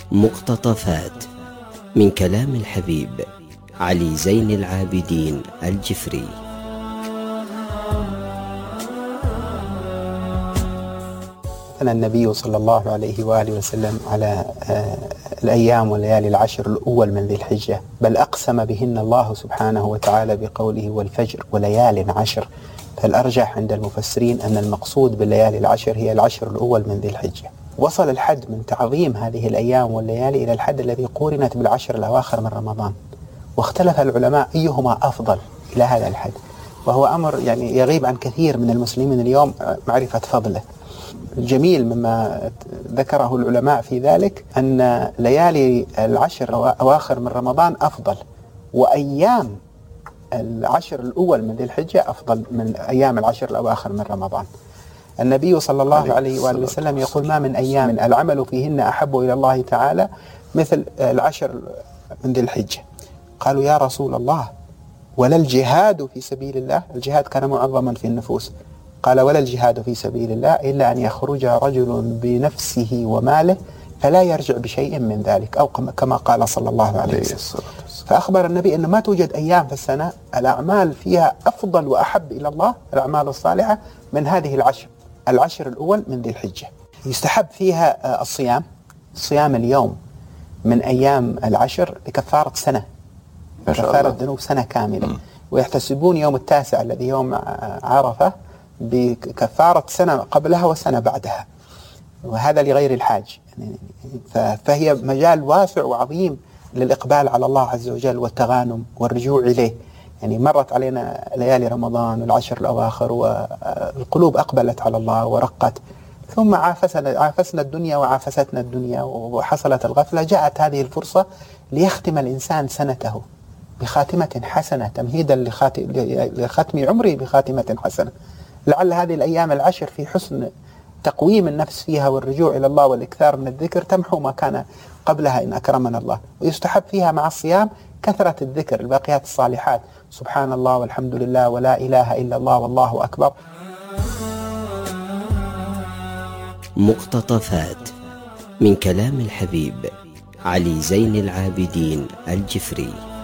مقتطفات من كلام الحبيب علي زين العابدين الجفري. أثنى النبي صلى الله عليه وآله وسلم على الأيام والليالي العشر الأول من ذي الحجة، بل أقسم بهن الله سبحانه وتعالى بقوله والفجر وليال عشر. فالأرجح عند المفسرين أن المقصود بالليالي العشر هي العشر الأول من ذي الحجة. وصل الحد من تعظيم هذه الأيام والليالي إلى الحد الذي قورنت بالعشر الأواخر من رمضان، واختلف العلماء أيهما أفضل إلى هذا الحد، وهو أمر يعني يغيب عن كثير من المسلمين اليوم معرفة فضله. الجميل مما ذكره العلماء في ذلك أن ليالي العشر أواخر من رمضان أفضل، وأيام العشر الأول من ذي الحجة أفضل من أيام العشر الأواخر من رمضان. النبي صلى الله عليه وآله وسلم يقول ما من أيام العمل فيهن أحب إلى الله تعالى مثل العشر من ذي الحجة. قالوا يا رسول الله ولا الجهاد في سبيل الله؟ الجهاد كان معظما في النفوس. قال ولا الجهاد في سبيل الله إلا أن يخرج رجل بنفسه وماله فلا يرجع بشيء من ذلك، أو كما قال صلى الله عليه وسلم. فأخبر النبي أنه ما توجد أيام في السنة الأعمال فيها أفضل وأحب إلى الله، الأعمال الصالحة، من هذه العشر الأول من ذي الحجة. يستحب فيها صيام اليوم من أيام العشر لكفارة سنة، كفارة ذنوب سنة كاملة. ويحتسبون يوم التاسع الذي يوم عرفة بكفارة سنة قبلها وسنة بعدها، وهذا لغير الحاج. فهي مجال واسع وعظيم للإقبال على الله عز وجل والتغانم والرجوع إليه. يعني مرت علينا ليالي رمضان والعشر الأواخر والقلوب أقبلت على الله ورقت، ثم عافسنا الدنيا وعافستنا الدنيا وحصلت الغفلة. جاءت هذه الفرصة ليختم الإنسان سنته بخاتمة حسنة، تمهيدا لختم عمره بخاتمة حسنة. لعل هذه الأيام العشر في حسن تقويم النفس فيها والرجوع إلى الله والإكثار من الذكر تمحو ما كان قبلها إن أكرمنا الله. ويستحب فيها مع الصيام كثرة الذكر، الباقيات الصالحات، سبحان الله والحمد لله ولا إله إلا الله والله أكبر. مقتطفات من كلام الحبيب علي زين العابدين الجفري.